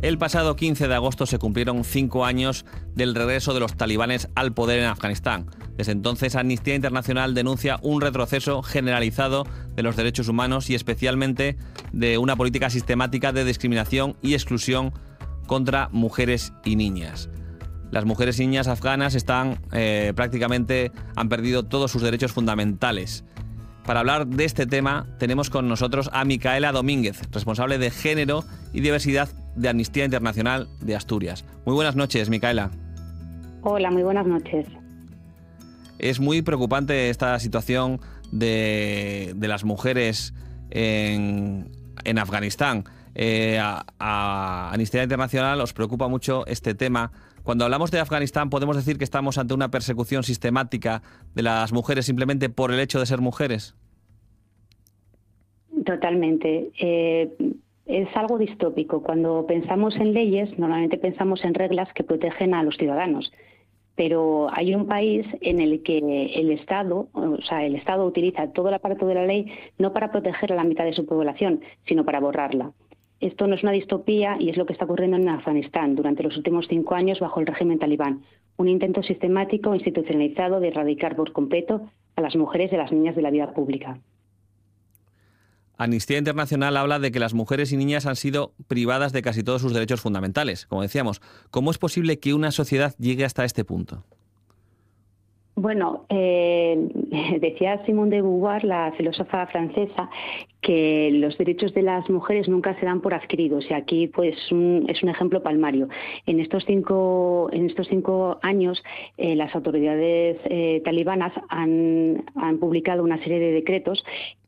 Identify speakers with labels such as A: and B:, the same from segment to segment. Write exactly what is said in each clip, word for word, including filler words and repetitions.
A: El pasado quince de agosto se cumplieron cinco años del regreso de los talibanes al poder en Afganistán. Desde entonces, Amnistía Internacional denuncia un retroceso generalizado de los derechos humanos y especialmente de una política sistemática de discriminación y exclusión contra mujeres y niñas. Las mujeres y niñas afganas están eh, prácticamente han perdido todos sus derechos fundamentales. Para hablar de este tema tenemos con nosotros a Micaela Domínguez, responsable de Género y Diversidad de Amnistía Internacional de Asturias. Muy buenas noches, Micaela.
B: Hola, muy buenas noches.
A: Es muy preocupante esta situación de, de las mujeres en, en Afganistán. Eh, a, a Amnistía Internacional os preocupa mucho este tema. Cuando hablamos de Afganistán, ¿podemos decir que estamos ante una persecución sistemática de las mujeres simplemente por el hecho de ser mujeres?
B: Totalmente. Eh, es algo distópico. Cuando pensamos en leyes, normalmente pensamos en reglas que protegen a los ciudadanos. Pero hay un país en el que el Estado, o sea, el Estado utiliza todo el aparato de la ley no para proteger a la mitad de su población, sino para borrarla. Esto no es una distopía y es lo que está ocurriendo en Afganistán durante los últimos cinco años bajo el régimen talibán. Un intento sistemático e institucionalizado de erradicar por completo a las mujeres y a las niñas de la vida pública.
A: Amnistía Internacional habla de que las mujeres y niñas han sido privadas de casi todos sus derechos fundamentales. Como decíamos, ¿cómo es posible que una sociedad llegue hasta este punto?
B: Bueno, eh, decía Simone de Beauvoir, la filósofa francesa, que los derechos de las mujeres nunca se dan por adquiridos, y aquí pues un, es un ejemplo palmario. En estos cinco, en estos cinco años, eh, las autoridades eh, talibanas han, han publicado una serie de decretos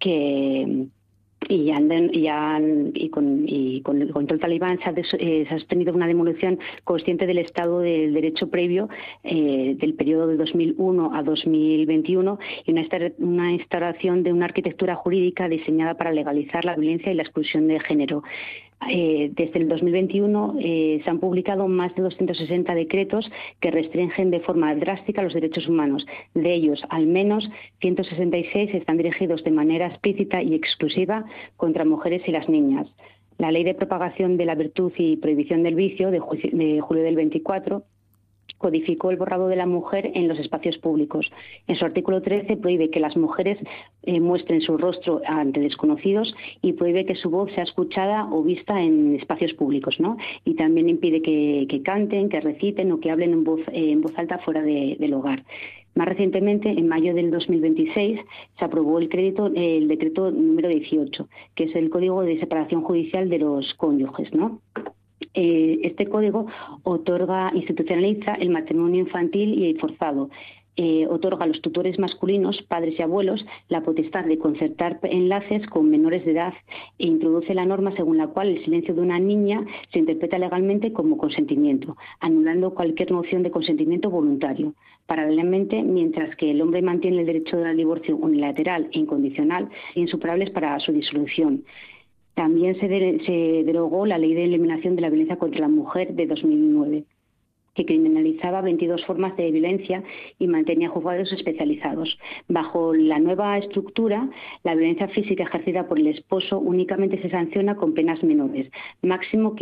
B: que Y, han, y, han, y, con, y con el control talibán se ha, des, eh, se ha tenido una demolición consciente del Estado del Derecho previo eh, del periodo de dos mil uno a dos mil veintiuno y una, una instauración de una arquitectura jurídica diseñada para legalizar la violencia y la exclusión de género. Eh, desde el dos mil veintiuno eh, se han publicado más de doscientos sesenta decretos que restringen de forma drástica los derechos humanos. De ellos, al menos ciento sesenta y seis están dirigidos de manera explícita y exclusiva contra mujeres y las niñas. La Ley de Propagación de la Virtud y Prohibición del Vicio, de, ju- de julio del veinticuatro, codificó el borrado de la mujer en los espacios públicos. En su artículo trece prohíbe que las mujeres eh, muestren su rostro ante desconocidos y prohíbe que su voz sea escuchada o vista en espacios públicos, ¿no? Y también impide que, que canten, que reciten o que hablen en voz, eh, en voz alta fuera de, del hogar. Más recientemente, en mayo del dos mil veintiséis, se aprobó el, crédito, el decreto número dieciocho, que es el Código de Separación Judicial de los Cónyuges, ¿no? Este código otorga, institucionaliza el matrimonio infantil y forzado. Eh, otorga a los tutores masculinos, padres y abuelos, la potestad de concertar enlaces con menores de edad e introduce la norma según la cual el silencio de una niña se interpreta legalmente como consentimiento, anulando cualquier noción de consentimiento voluntario. Paralelamente, mientras que el hombre mantiene el derecho al divorcio unilateral e incondicional, insuperables para su disolución. También se, de, se derogó la Ley de Eliminación de la Violencia contra la Mujer de dos mil nueve, que criminalizaba veintidós formas de violencia y mantenía juzgados especializados. Bajo la nueva estructura, la violencia física ejercida por el esposo únicamente se sanciona con penas menores, máximo